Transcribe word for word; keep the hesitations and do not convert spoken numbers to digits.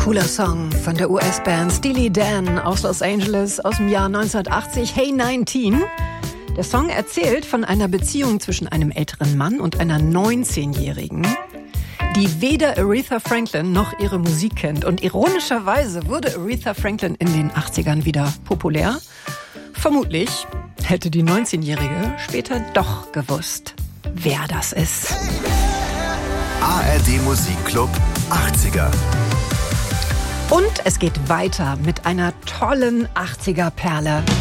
Cooler Song von der U S-Band Steely Dan aus Los Angeles aus dem Jahr neunzehnhundertachtzig, Hey neunzehn. Der Song erzählt von einer Beziehung zwischen einem älteren Mann und einer neunzehnjährigen, die weder Aretha Franklin noch ihre Musik kennt. Und ironischerweise wurde Aretha Franklin in den achtzigern wieder populär. Vermutlich hätte die neunzehnjährige später doch gewusst, wer das ist. A R D Musikclub achtziger. Und es geht weiter mit einer tollen achtziger-Perle.